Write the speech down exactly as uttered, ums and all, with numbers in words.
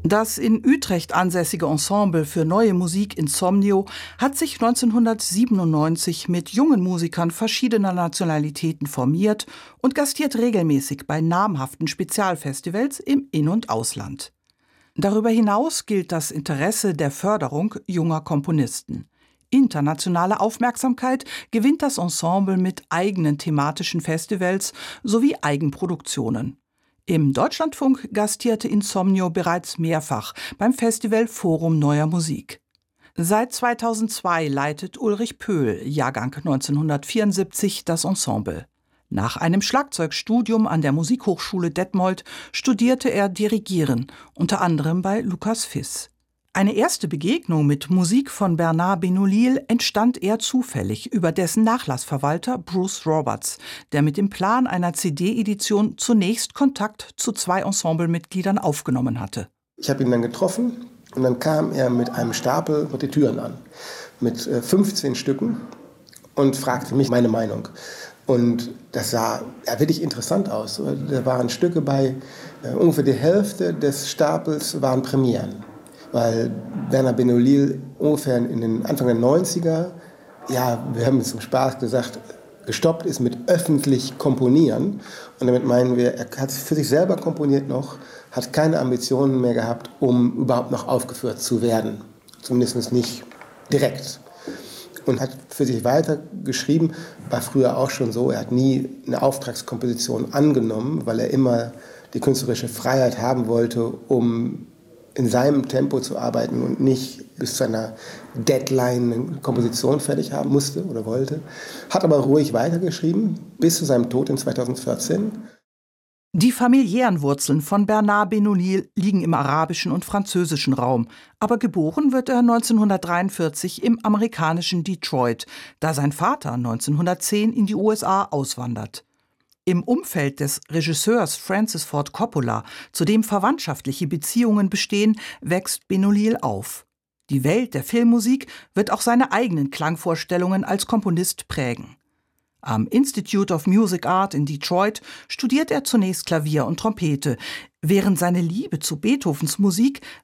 Das in Utrecht ansässige Ensemble für Neue Musik Insomnio hat sich neunzehnhundertsiebenundneunzig mit jungen Musikern verschiedener Nationalitäten formiert und gastiert regelmäßig bei namhaften Spezialfestivals im In- und Ausland. Darüber hinaus gilt das Interesse der Förderung junger Komponisten. Internationale Aufmerksamkeit gewinnt das Ensemble mit eigenen thematischen Festivals sowie Eigenproduktionen. Im Deutschlandfunk gastierte Insomnio bereits mehrfach beim Festival Forum Neuer Musik. Seit zweitausendzwei leitet Ulrich Pöhl, Jahrgang neunzehnhundertvierundsiebzig, das Ensemble. Nach einem Schlagzeugstudium an der Musikhochschule Detmold studierte er Dirigieren, unter anderem bei Lukas Fiss. Eine erste Begegnung mit Musik von Bernard Benolil entstand eher zufällig über dessen Nachlassverwalter Bruce Roberts, der mit dem Plan einer C D-Edition zunächst Kontakt zu zwei Ensemblemitgliedern aufgenommen hatte. Ich habe ihn dann getroffen und dann kam er mit einem Stapel vor die Türen an, mit fünfzehn Stücken und fragte mich meine Meinung. Und das sah ja, wirklich interessant aus. Da waren Stücke bei, ungefähr die Hälfte des Stapels waren Premieren. Weil Bernard Benolil ungefähr in den Anfang der neunziger, ja, wir haben es zum Spaß gesagt, gestoppt ist mit öffentlich komponieren. Und damit meinen wir, er hat für sich selber komponiert noch, hat keine Ambitionen mehr gehabt, um überhaupt noch aufgeführt zu werden. Zumindest nicht direkt. Und hat für sich weiter geschrieben, war früher auch schon so, er hat nie eine Auftragskomposition angenommen, weil er immer die künstlerische Freiheit haben wollte, um in seinem Tempo zu arbeiten und nicht bis zu einer Deadline eine Komposition fertig haben musste oder wollte. Hat aber ruhig weitergeschrieben, bis zu seinem Tod in zweitausendvierzehn. Die familiären Wurzeln von Bernard Benolil liegen im arabischen und französischen Raum, aber geboren wird er neunzehnhundertdreiundvierzig im amerikanischen Detroit, da sein Vater neunzehnhundertzehn in die U S A auswandert. Im Umfeld des Regisseurs Francis Ford Coppola, zu dem verwandtschaftliche Beziehungen bestehen, wächst Benolil auf. Die Welt der Filmmusik wird auch seine eigenen Klangvorstellungen als Komponist prägen. Am Institute of Music Art in Detroit studiert er zunächst Klavier und Trompete, während seine Liebe zu Beethovens Musik